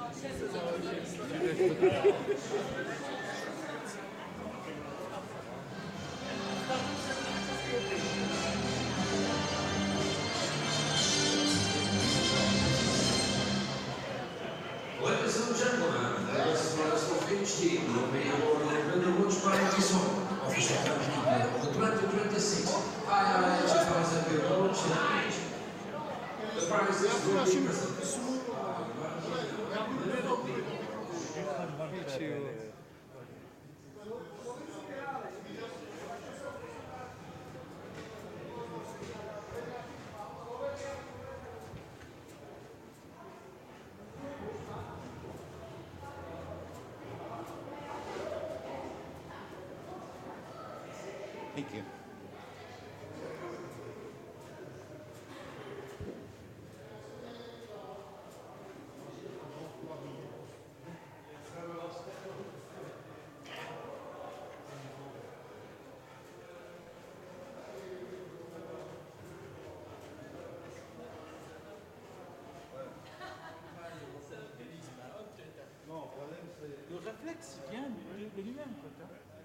Ladies and gentlemen, this is of each team will be awarded with the Watch Party Song, official championship of the 2026 IIHF Azerbaijani World Championship. The prizes will be presented. Thank you. Le réflexe vient de lui-même, quoi.